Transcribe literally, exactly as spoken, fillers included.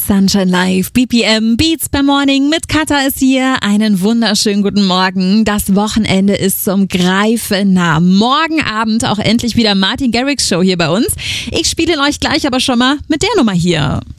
Sunshine Live, B P M, Beats per Morning mit Katha ist hier. Einen wunderschönen guten Morgen. Das Wochenende ist zum Greifen nah. Morgen Abend auch endlich wieder Martin Garrix Show hier bei uns. Ich spiele euch gleich aber schon mal mit der Nummer hier.